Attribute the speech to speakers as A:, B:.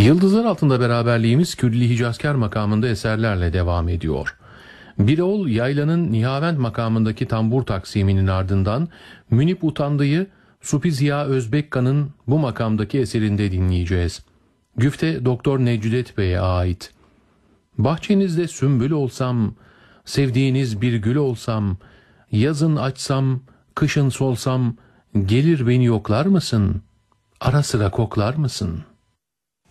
A: Yıldızlar altında beraberliğimiz Külli Hicazkar makamında eserlerle devam ediyor. Birol Yayla'nın Nihavend makamındaki tambur taksiminin ardından Münip Utandı'yı Supi Ziya Özbekka'nın bu makamdaki eserinde dinleyeceğiz. Güfte Doktor Necdet Bey'e ait. Bahçenizde sümbül olsam, sevdiğiniz bir gül olsam, yazın açsam, kışın solsam, gelir beni yoklar mısın? Ara sıra koklar mısın?''